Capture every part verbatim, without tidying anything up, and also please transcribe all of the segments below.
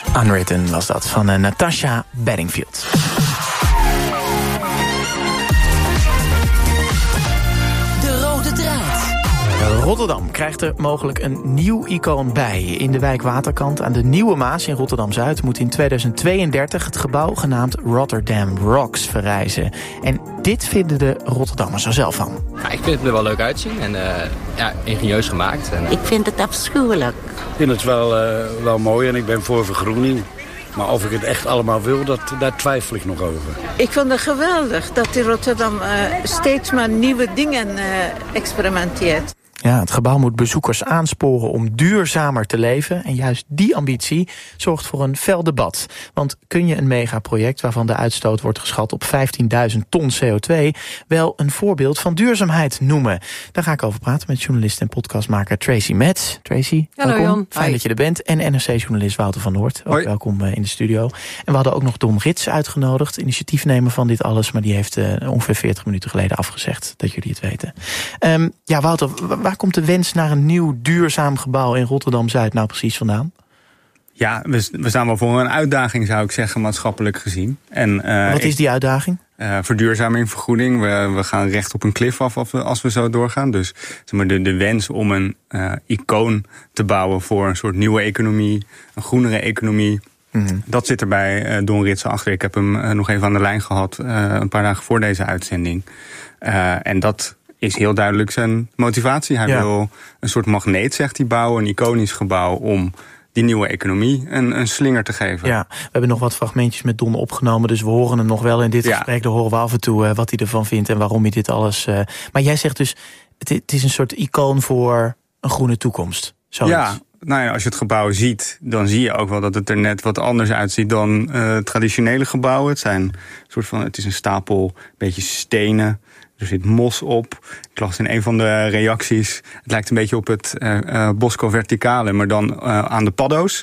Unwritten was dat, van uh, Natasha Bedingfield. De rode draad. Rotterdam krijgt er mogelijk een nieuw icoon bij. In de wijk Waterkant aan de Nieuwe Maas in Rotterdam-Zuid moet in tweeduizend tweeëndertig het gebouw genaamd Rotterdam Rocks verrijzen. En dit vinden de Rotterdammers er zelf van. Ja, ik vind het er wel leuk uitzien en uh, ja, ingenieus gemaakt. En, uh... Ik vind het afschuwelijk. Ik vind het wel, uh, wel mooi en ik ben voor vergroening. Maar of ik het echt allemaal wil, dat, daar twijfel ik nog over. Ik vond het geweldig dat in Rotterdam uh, steeds maar nieuwe dingen uh, experimenteert. Ja, het gebouw moet bezoekers aansporen om duurzamer te leven. En juist die ambitie zorgt voor een fel debat. Want kun je een megaproject waarvan de uitstoot wordt geschat op vijftienduizend ton C O twee... wel een voorbeeld van duurzaamheid noemen? Daar ga ik over praten met journalist en podcastmaker Tracy Metz. Tracy, hallo, welkom. Jan. Fijn Hi. dat je er bent. En N R C-journalist Wouter van Noort. Ook Hoi. welkom in de studio. En we hadden ook nog Don Rits uitgenodigd, initiatiefnemer van dit alles. Maar die heeft uh, ongeveer veertig minuten geleden afgezegd, dat jullie het weten. Um, ja, Wouter, waar komt de wens naar een nieuw duurzaam gebouw in Rotterdam-Zuid nou precies vandaan? Ja, we, we staan wel voor een uitdaging, zou ik zeggen, maatschappelijk gezien. En, uh, Wat is die uitdaging? Uh, verduurzaming, vergoeding. We, we gaan recht op een klif af als we, als we zo doorgaan. Dus zeg maar, de, de wens om een uh, icoon te bouwen voor een soort nieuwe economie, een groenere economie. Mm-hmm. Dat zit er bij uh, Don Ritsen achter. Ik heb hem uh, nog even aan de lijn gehad, uh, een paar dagen voor deze uitzending. Uh, en dat is heel duidelijk zijn motivatie. Hij ja. wil een soort magneet, zegt hij, bouwen, een iconisch gebouw om die nieuwe economie een, een slinger te geven. Ja, we hebben nog wat fragmentjes met Don opgenomen, dus we horen hem nog wel in dit ja. gesprek. Dan horen we af en toe uh, wat hij ervan vindt en waarom hij dit alles... Uh... Maar jij zegt dus, het, het is een soort icoon voor een groene toekomst. Zoiets. Ja, nou ja, als je het gebouw ziet, dan zie je ook wel dat het er net wat anders uitziet dan uh, traditionele gebouwen. Het zijn een soort van, het is een stapel, beetje stenen. Er zit mos op. Ik las in een van de reacties, het lijkt een beetje op het uh, uh, Bosco Verticale, maar dan uh, aan de paddo's.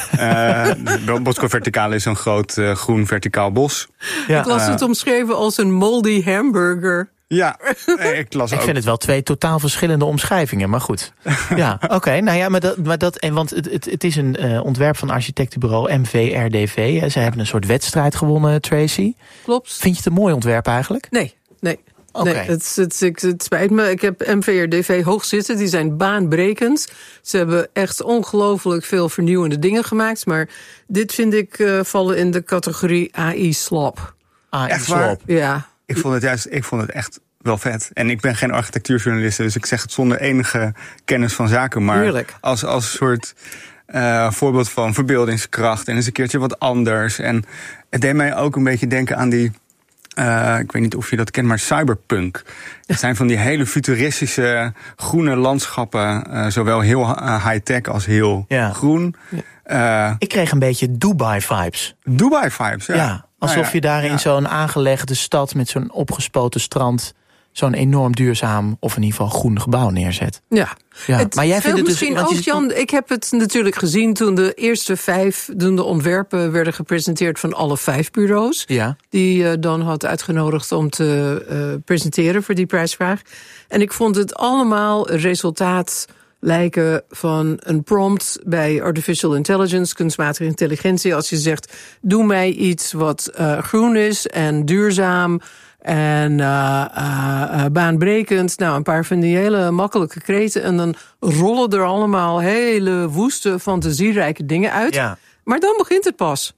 uh, Bosco Verticale is een groot uh, groen verticaal bos. Ja. Ik las het omschreven als een moldy hamburger. Ja, ik las ik ook. vind het wel twee totaal verschillende omschrijvingen, maar goed. Ja, oké, okay, nou ja, maar dat, maar dat en want het, het, het is een uh, ontwerp van architectenbureau M V R D V. Hè. Ze hebben een soort wedstrijd gewonnen, Tracy. Klopt. Vind je het een mooi ontwerp eigenlijk? Nee, nee. Okay. Nee, het, het, het, het spijt me. Ik heb M V R D V hoog zitten. Die zijn baanbrekend. Ze hebben echt ongelooflijk veel vernieuwende dingen gemaakt. Maar dit vind ik uh, vallen in de categorie A I-slop. A I-slop? Ja. Ik vond het juist, ik vond het echt wel vet. En ik ben geen architectuurjournalist, dus ik zeg het zonder enige kennis van zaken. Maar Heerlijk. als, als soort uh, voorbeeld van verbeeldingskracht en eens een keertje wat anders. En het deed mij ook een beetje denken aan die... Uh, ik weet niet of je dat kent, maar cyberpunk. Het zijn van die hele futuristische groene landschappen. Uh, zowel heel high-tech als heel ja. groen. Ja. Uh, ik kreeg een beetje Dubai-vibes. Dubai-vibes, ja. Ja, alsof nou ja, je daar in ja. zo'n aangelegde stad met zo'n opgespoten strand zo'n enorm duurzaam of in ieder geval groen gebouw neerzet. Ja, ja. Het maar jij vindt het misschien dus, ook, Jan, ik heb het natuurlijk gezien toen de eerste vijf, toen de ontwerpen werden gepresenteerd van alle vijf bureaus. Ja. Die uh, Dan had uitgenodigd om te uh, presenteren voor die prijsvraag. En ik vond het allemaal resultaat lijken van een prompt bij artificial intelligence, kunstmatige intelligentie. Als je zegt, doe mij iets wat uh, groen is en duurzaam en uh, uh, uh, baanbrekend. Nou, een paar van die hele makkelijke kreten. En dan rollen er allemaal hele woeste, fantasierijke dingen uit. Ja. Maar dan begint het pas.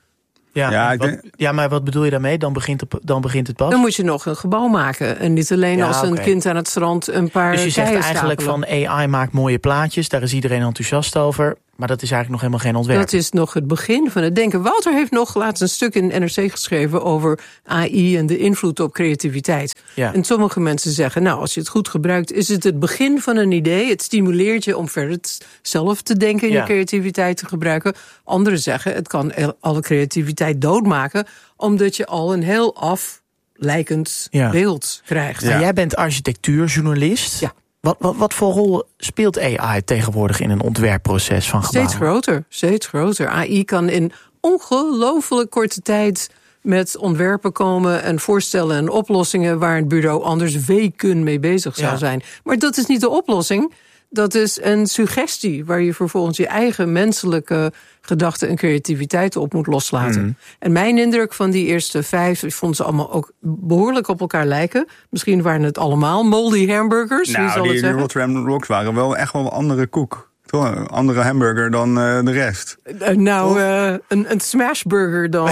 Ja, ja, ik wat, denk... ja, maar wat bedoel je daarmee? Dan begint het, dan begint het pas? Dan moet je nog een gebouw maken. En niet alleen ja, als een okay. kind aan het strand een paar Dus je zegt eigenlijk stapelen. van A I maakt mooie plaatjes. Daar is iedereen enthousiast over. Maar dat is eigenlijk nog helemaal geen ontwerp. Dat is nog het begin van het denken. Wouter heeft nog laatst een stuk in N R C geschreven over A I en de invloed op creativiteit. Ja. En sommige mensen zeggen, nou, als je het goed gebruikt, is het het begin van een idee. Het stimuleert je om verder zelf te denken en ja. je creativiteit te gebruiken. Anderen zeggen, het kan alle creativiteit doodmaken, omdat je al een heel aflijkend ja. beeld krijgt. Ja. Jij bent architectuurjournalist. Ja. Wat, wat, wat voor rol speelt A I tegenwoordig in een ontwerpproces van gebouwen? Steeds groter, steeds groter. A I kan in ongelooflijk korte tijd met ontwerpen komen en voorstellen en oplossingen waar een bureau anders weken mee bezig zou ja. zijn. Maar dat is niet de oplossing. Dat is een suggestie waar je vervolgens je eigen menselijke gedachten en creativiteit op moet loslaten. Mm. En mijn indruk van die eerste vijf, ik vond ze allemaal ook behoorlijk op elkaar lijken. Misschien waren het allemaal moldy hamburgers. Nou, wie zal die, het die Rotterdam Rocks waren wel echt wel een andere koek. Toch? Een andere hamburger dan uh, de rest. Uh, nou, uh, een, een smashburger dan.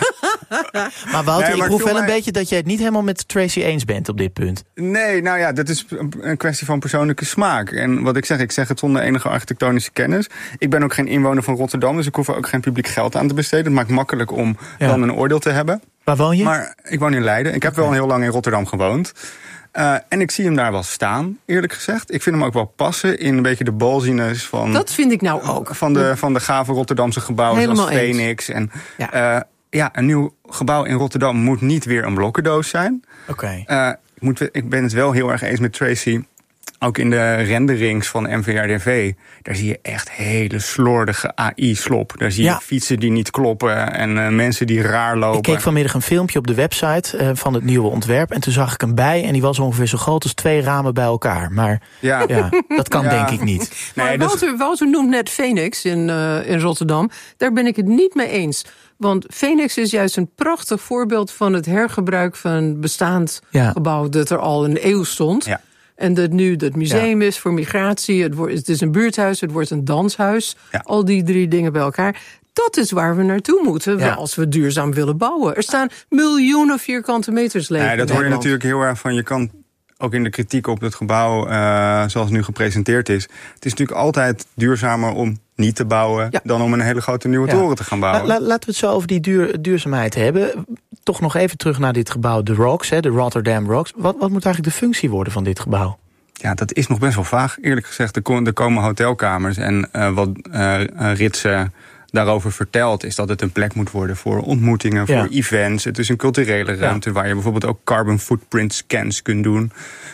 Maar Wouter, nee, maar ik proef wel mij... een beetje dat jij het niet helemaal met Tracy eens bent op dit punt. Nee, nou ja, dat is een kwestie van persoonlijke smaak. En wat ik zeg, ik zeg het zonder enige architectonische kennis. Ik ben ook geen inwoner van Rotterdam, dus ik hoef er ook geen publiek geld aan te besteden. Het maakt makkelijk om ja. dan een oordeel te hebben. Waar woon je? Maar ik woon in Leiden. Ik heb wel heel lang in Rotterdam gewoond. Uh, en ik zie hem daar wel staan, eerlijk gezegd. Ik vind hem ook wel passen in een beetje de balziness van... Dat vind ik nou ook. Van de, van de gave Rotterdamse gebouwen Helemaal zoals Phoenix. En, ja. Uh, ja, een nieuw gebouw in Rotterdam moet niet weer een blokkendoos zijn. Oké. Okay. Uh, ik ben het wel heel erg eens met Tracy. Ook in de renderings van M V R D V, daar zie je echt hele slordige A I-slop. Daar zie je ja. fietsen die niet kloppen en uh, mensen die raar lopen. Ik keek vanmiddag een filmpje op de website uh, van het nieuwe ontwerp. En toen zag ik hem bij en die was ongeveer zo groot als twee ramen bij elkaar. Maar ja, ja dat kan ja. denk ik niet. Maar nee, Wouter, dus... Wouter noemt net Phoenix in, uh, in Rotterdam. Daar ben ik het niet mee eens. Want Phoenix is juist een prachtig voorbeeld van het hergebruik van een bestaand ja. gebouw dat er al een eeuw stond. Ja. En dat nu het museum ja. is voor migratie. Het, wordt, het is een buurthuis, het wordt een danshuis. Ja. Al die drie dingen bij elkaar. Dat is waar we naartoe moeten ja. als we duurzaam willen bouwen. Er staan miljoenen vierkante meters leeg. Ja, dat hoor je natuurlijk heel erg van. Je kan ook in de kritiek op het gebouw, uh, zoals nu gepresenteerd is. Het is natuurlijk altijd duurzamer om niet te bouwen ja. dan om een hele grote nieuwe ja. toren te gaan bouwen. La, la, laten we het zo over die duur, duurzaamheid hebben. Toch nog even terug naar dit gebouw, de Rocks, hè, de Rotterdam Rocks. Wat, wat moet eigenlijk de functie worden van dit gebouw? Ja, dat is nog best wel vaag. Eerlijk gezegd, er, er komen hotelkamers en uh, wat uh, Ritsen daarover vertelt, is dat het een plek moet worden voor ontmoetingen, voor ja. events. Het is een culturele ruimte ja. waar je bijvoorbeeld ook carbon footprint scans kunt doen.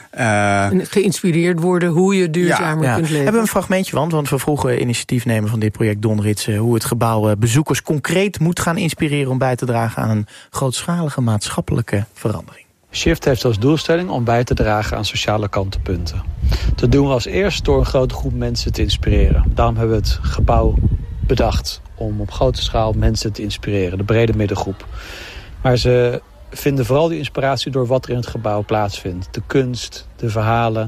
Uh, en geïnspireerd worden hoe je duurzamer ja, ja. kunt leven. Hebben we een fragmentje van, want we vroegen initiatiefnemer van dit project Don Ritsen hoe het gebouw bezoekers concreet moet gaan inspireren om bij te dragen aan een grootschalige maatschappelijke verandering. Shift heeft als doelstelling om bij te dragen aan sociale kantelpunten. Dat doen we als eerst door een grote groep mensen te inspireren. Daarom hebben we het gebouw bedacht om op grote schaal mensen te inspireren, de brede middengroep. Maar ze vinden vooral die inspiratie door wat er in het gebouw plaatsvindt. De kunst, de verhalen,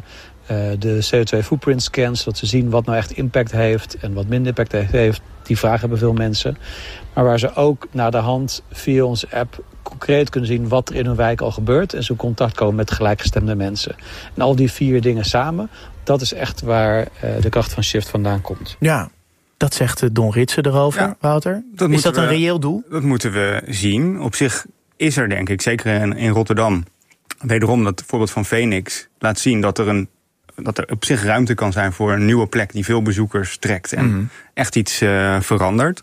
de C O twee footprint scans, dat ze zien wat nou echt impact heeft en wat minder impact heeft. Die vraag hebben veel mensen. Maar waar ze ook naar de hand via onze app concreet kunnen zien wat er in hun wijk al gebeurt en zo in contact komen met gelijkgestemde mensen. En al die vier dingen samen, dat is echt waar uh, de kracht van Shift vandaan komt. Ja, dat zegt Don Ritsen erover, ja, Wouter. Dat is dat een we, reëel doel? Dat moeten we zien. Op zich is er, denk ik, zeker in, in Rotterdam, wederom dat voorbeeld van Phoenix laat zien dat er een dat er op zich ruimte kan zijn voor een nieuwe plek die veel bezoekers trekt en mm-hmm. echt iets uh, verandert.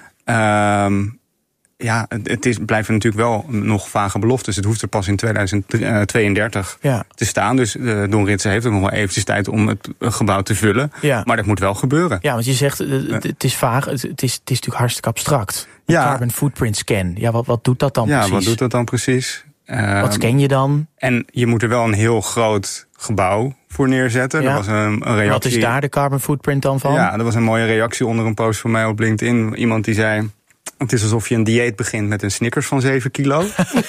Um, Ja, het is, blijven natuurlijk wel nog vage beloftes. Het hoeft er pas in tweeduizend tweeëndertig ja. te staan. Dus uh, Don Ritsen heeft ook nog wel eventjes tijd om het gebouw te vullen. Ja. Maar dat moet wel gebeuren. Ja, want je zegt, uh, het is vaag. Het is, het is natuurlijk hartstikke abstract. Een ja. carbon footprint scan. Ja, wat, wat doet dat dan ja, precies? Ja, wat doet dat dan precies? Uh, wat scan je dan? En je moet er wel een heel groot gebouw voor neerzetten. Ja. Er was een, een reactie. Wat is daar de carbon footprint dan van? Ja, er was een mooie reactie onder een post van mij op LinkedIn. Iemand die zei: het is alsof je een dieet begint met een Snickers van zeven kilo.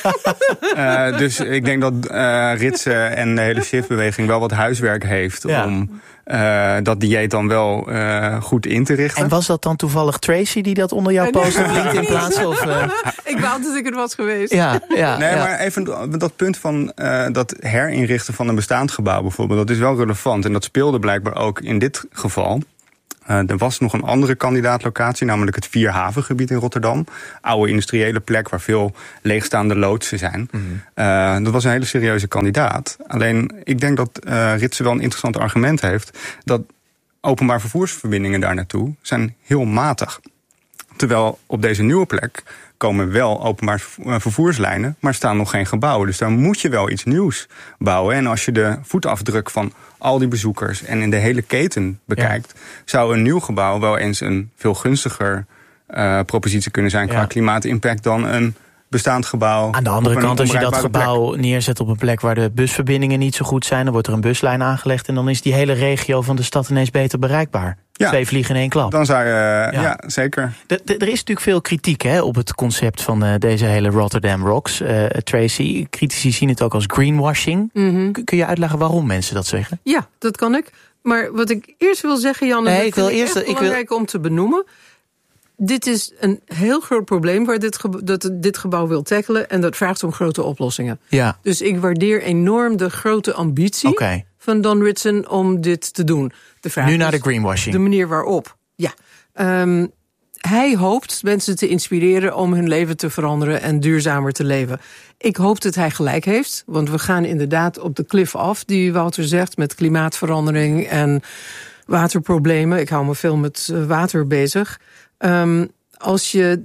uh, dus ik denk dat uh, Ritsen en de hele Shift-beweging wel wat huiswerk heeft ja. om uh, dat dieet dan wel uh, goed in te richten. En was dat dan toevallig Tracy die dat onder jouw post op LinkedIn plaatste? Of, uh... Ik wou dat ik het was geweest. Ja, ja, nee, ja. maar even dat punt van uh, dat herinrichten van een bestaand gebouw bijvoorbeeld, dat is wel relevant. En dat speelde blijkbaar ook in dit geval. Uh, er was nog een andere kandidaatlocatie, namelijk het Vierhavengebied in Rotterdam. Oude industriële plek waar veel leegstaande loodsen zijn. Mm-hmm. Uh, dat was een hele serieuze kandidaat. Alleen, ik denk dat uh, Ritsen wel een interessant argument heeft, dat openbaar vervoersverbindingen daar naartoe zijn heel matig. Terwijl op deze nieuwe plek komen wel openbaar vervoerslijnen, maar staan nog geen gebouwen. Dus daar moet je wel iets nieuws bouwen. En als je de voetafdruk van al die bezoekers en in de hele keten bekijkt, ja. zou een nieuw gebouw wel eens een veel gunstiger uh, propositie kunnen zijn qua ja. klimaatimpact dan een bestaand gebouw. Aan de andere kant, als je dat gebouw plek. neerzet op een plek waar de busverbindingen niet zo goed zijn, dan wordt er een buslijn aangelegd en dan is die hele regio van de stad ineens beter bereikbaar. Ja, Twee vliegen in één klap. Dan zou je, ja, ja zeker. De, de, er is natuurlijk veel kritiek hè, op het concept van uh, deze hele Rotterdam Rocks. Uh, Tracy, critici zien het ook als greenwashing. Mm-hmm. K- kun je uitleggen waarom mensen dat zeggen? Ja, dat kan ik. Maar wat ik eerst wil zeggen, Jan, nee, dat ik wil vind eerst, echt ik belangrijk wil... om te benoemen. Dit is een heel groot probleem waar dit, geba- dat dit gebouw wil tackelen. En dat vraagt om grote oplossingen. Ja. Dus ik waardeer enorm de grote ambitie okay. van Don Ritson om dit te doen. De vraag nu naar de greenwashing. De manier waarop. Ja. Um, hij hoopt mensen te inspireren om hun leven te veranderen en duurzamer te leven. Ik hoop dat hij gelijk heeft. Want we gaan inderdaad op de cliff af, die Wouter zegt, met klimaatverandering en waterproblemen. Ik hou me veel met water bezig. Um, als je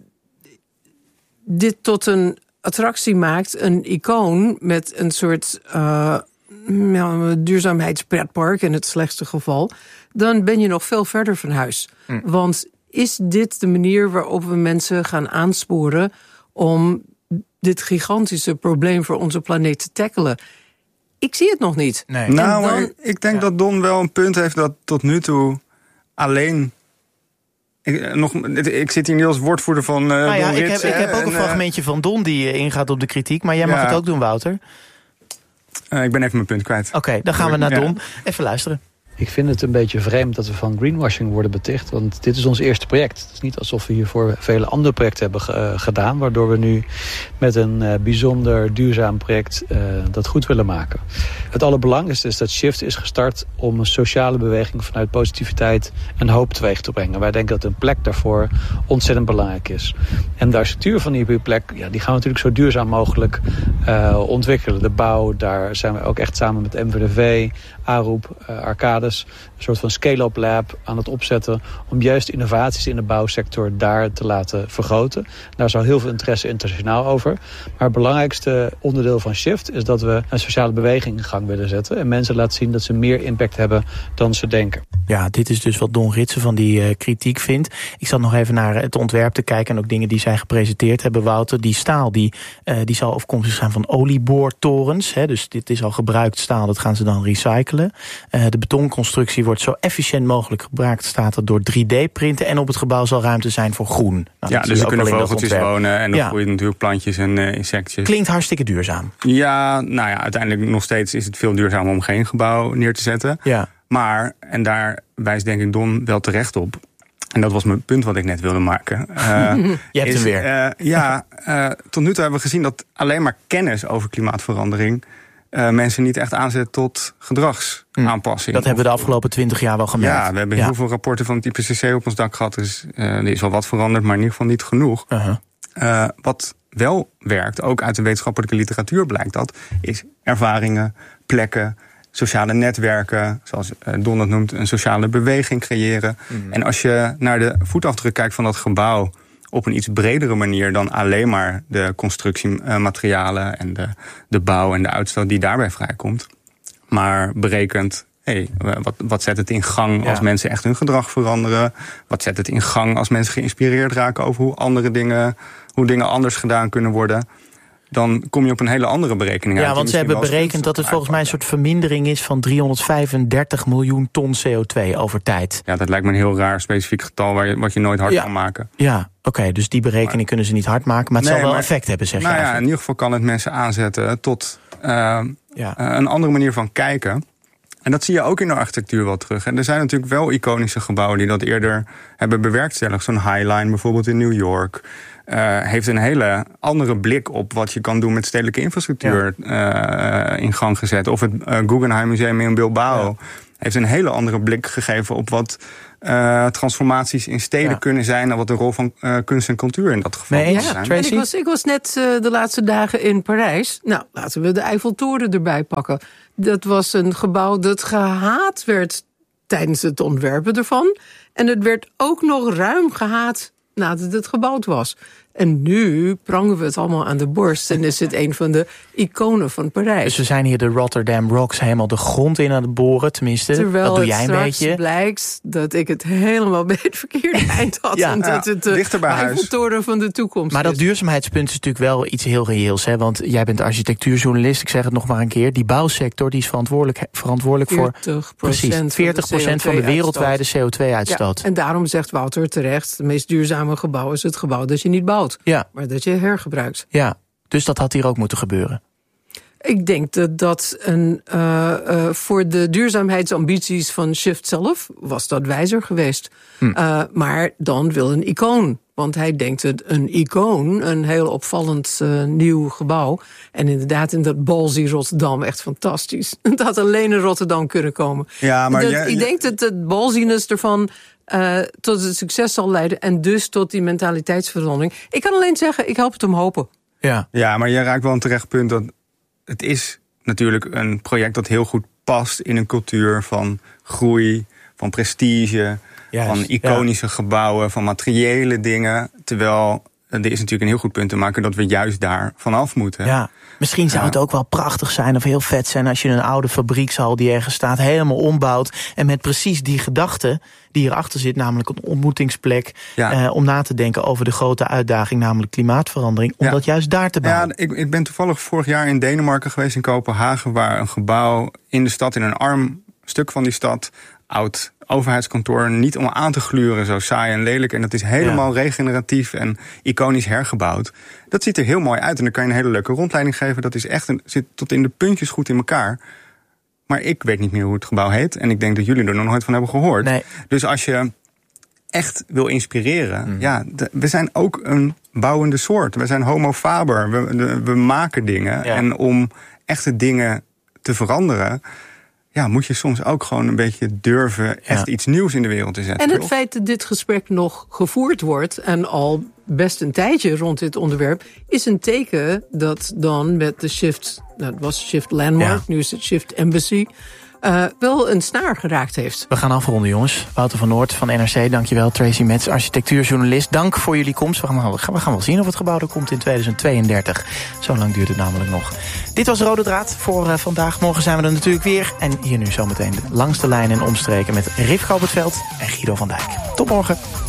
dit tot een attractie maakt, een icoon met een soort uh, ja, duurzaamheidspretpark in het slechtste geval, dan ben je nog veel verder van huis. Hm. Want is dit de manier waarop we mensen gaan aansporen om dit gigantische probleem voor onze planeet te tackelen? Ik zie het nog niet. Nee. Nou, dan, maar ik denk ja. dat Don wel een punt heeft dat tot nu toe alleen... Ik, nog, ik zit hier niet als woordvoerder van uh, nou ja, Don Ritson. Ik heb, ik heb ook en, een fragmentje van Don die uh, ingaat op de kritiek. Maar jij mag ja. het ook doen, Wouter. Uh, ik ben even mijn punt kwijt. Oké, okay, dan gaan we naar Don. Ja. Even luisteren. Ik vind het een beetje vreemd dat we van greenwashing worden beticht. Want dit is ons eerste project. Het is niet alsof we hiervoor vele andere projecten hebben ge- uh, gedaan. Waardoor we nu met een uh, bijzonder duurzaam project uh, dat goed willen maken. Het allerbelangrijkste is dat Shift is gestart om een sociale beweging vanuit positiviteit en hoop teweeg te brengen. Wij denken dat een plek daarvoor ontzettend belangrijk is. En de architectuur van die plek, ja, die gaan we natuurlijk zo duurzaam mogelijk uh, ontwikkelen. De bouw, daar zijn we ook echt samen met M V D V, Aroep, uh, Arcades, een soort van scale-up lab aan het opzetten om juist innovaties in de bouwsector daar te laten vergroten. Daar is al heel veel interesse internationaal over. Maar het belangrijkste onderdeel van Shift is dat we een sociale beweging in gang willen zetten en mensen laten zien dat ze meer impact hebben dan ze denken. Ja, dit is dus wat Don Ritson van die uh, kritiek vindt. Ik zat nog even naar het ontwerp te kijken en ook dingen die zij gepresenteerd hebben, Wouter. Die staal die, uh, die zal afkomstig zijn van olieboortorens. Hè, dus dit is al gebruikt staal, dat gaan ze dan recyclen. Uh, de betonconstructie wordt zo efficiënt mogelijk gebruikt, staat er door drie D-printen. En op het gebouw zal ruimte zijn voor groen. Nou, ja, dus er kunnen vogeltjes wonen en er ja. groeien natuurlijk plantjes en uh, insectjes. Klinkt hartstikke duurzaam. Ja, nou ja, uiteindelijk nog steeds is het veel duurzamer om geen gebouw neer te zetten. Ja. Maar, en daar wijst denk ik Don wel terecht op, en dat was mijn punt wat ik net wilde maken. Uh, Je hebt is, hem weer. Uh, ja, uh, tot nu toe hebben we gezien dat alleen maar kennis over klimaatverandering Uh, mensen niet echt aanzet tot gedragsaanpassing. Dat hebben we de afgelopen twintig jaar wel gemerkt. Ja, we hebben ja. heel veel rapporten van het I P C C op ons dak gehad. Dus uh, er is wel wat veranderd, maar in ieder geval niet genoeg. Uh-huh. Uh, wat wel werkt, ook uit de wetenschappelijke literatuur blijkt dat, is ervaringen, plekken, sociale netwerken, zoals Don dat noemt, een sociale beweging creëren. Mm. En als je naar de voetafdruk kijkt van dat gebouw op een iets bredere manier dan alleen maar de constructiematerialen en de, de bouw en de uitstoot die daarbij vrijkomt, maar berekent, hey, wat, wat zet het in gang als ja. mensen echt hun gedrag veranderen? Wat zet het in gang als mensen geïnspireerd raken over hoe andere dingen, hoe dingen anders gedaan kunnen worden? Dan kom je op een hele andere berekening uit. Ja, want ze hebben berekend dat het volgens mij een soort vermindering is van driehonderdvijfendertig miljoen ton C O twee over tijd. Ja, dat lijkt me een heel raar specifiek getal waar je, wat je nooit hard ja. kan maken. Ja, oké, okay, dus die berekening maar, kunnen ze niet hard maken, maar het nee, zal wel maar, effect hebben, zeg nou je ja, in ieder geval kan het mensen aanzetten tot uh, ja. uh, een andere manier van kijken. En dat zie je ook in de architectuur wel terug. En er zijn natuurlijk wel iconische gebouwen die dat eerder hebben bewerkstelligd. Zo'n High Line bijvoorbeeld in New York Uh, heeft een hele andere blik op wat je kan doen met stedelijke infrastructuur ja. uh, in gang gezet. Of het uh, Guggenheim Museum in Bilbao ja. heeft een hele andere blik gegeven op wat uh, transformaties in steden ja. kunnen zijn en wat de rol van uh, kunst en cultuur in dat geval nee, ja. zijn. En ik, was, ik was net uh, de laatste dagen in Parijs. Nou, laten we de Eiffeltoren erbij pakken. Dat was een gebouw dat gehaat werd tijdens het ontwerpen ervan. En het werd ook nog ruim gehaat nadat het gebouwd was. En nu prangen we het allemaal aan de borst en is het een van de iconen van Parijs. Dus we zijn hier de Rotterdam Rocks helemaal de grond in aan het boren, tenminste. Terwijl dat doe jij het een straks beetje. blijkt dat ik het helemaal bij het verkeerde eind had. Ja, en dat ja, het de dichter bij huis. Eiffeltoren van de toekomst Maar dat is. duurzaamheidspunt is natuurlijk wel iets heel reëels. Hè? Want jij bent architectuurjournalist, ik zeg het nog maar een keer. Die bouwsector die is verantwoordelijk, verantwoordelijk voor veertig precies veertig procent van de wereldwijde C O twee uitstoot. Ja, en daarom zegt Wouter terecht, het meest duurzame gebouw is het gebouw dat je niet bouwt. Ja. Maar dat je hergebruikt. Ja, dus dat had hier ook moeten gebeuren. Ik denk dat dat een, uh, uh, voor de duurzaamheidsambities van Shift zelf was dat wijzer geweest. Hm. Uh, maar dan wil een icoon. Want hij denkt het een icoon, een heel opvallend uh, nieuw gebouw. En inderdaad in dat Balzie Rotterdam, echt fantastisch. Het had alleen in Rotterdam kunnen komen. Ja, maar dat, je, ik je... denk dat het balziness ervan uh, tot het succes zal leiden. En dus tot die mentaliteitsverandering. Ik kan alleen zeggen, ik help het om hopen. Ja, ja, maar jij raakt wel een terecht punt. Dat het is natuurlijk een project dat heel goed past in een cultuur van groei, van prestige, juist, van iconische ja. gebouwen, van materiële dingen. Terwijl er is natuurlijk een heel goed punt te maken dat we juist daar vanaf moeten. Ja. Misschien zou ja. het ook wel prachtig zijn of heel vet zijn als je een oude fabriekshal die ergens staat helemaal ombouwt en met precies die gedachte die erachter zit, namelijk een ontmoetingsplek, ja. eh, om na te denken over de grote uitdaging, namelijk klimaatverandering, om ja. dat juist daar te bouwen. Ja, ik, ik ben toevallig vorig jaar in Denemarken geweest, in Kopenhagen, waar een gebouw in de stad, in een arm stuk van die stad, oud overheidskantoor, niet om aan te gluren, zo saai en lelijk. En dat is helemaal ja. regeneratief en iconisch hergebouwd. Dat ziet er heel mooi uit en dan kan je een hele leuke rondleiding geven. Dat is echt een, zit tot in de puntjes goed in elkaar. Maar ik weet niet meer hoe het gebouw heet. En ik denk dat jullie er nog nooit van hebben gehoord. Nee. Dus als je echt wil inspireren, mm. ja, de, we zijn ook een bouwende soort. We zijn homo faber. We, de, we maken dingen. Ja. En om echte dingen te veranderen, ja, moet je soms ook gewoon een beetje durven echt ja. iets nieuws in de wereld te zetten. En het feit dat dit gesprek nog gevoerd wordt en al best een tijdje rond dit onderwerp, is een teken dat dan met de Shift, nou het was Shift Landmark, ja. nu is het Shift Embassy, Uh, wel een snaar geraakt heeft. We gaan afronden, jongens. Wouter van Noort van N R C, dankjewel. Tracy Metz, architectuurjournalist. Dank voor jullie komst. We gaan, we gaan wel zien of het gebouw er komt in tweeduizend tweeëndertig. Zo lang duurt het namelijk nog. Dit was Rode Draad voor uh, vandaag. Morgen zijn we er natuurlijk weer. En hier nu zometeen langs de lijn en omstreken met Rif Goubertveld en Guido van Dijk. Tot morgen.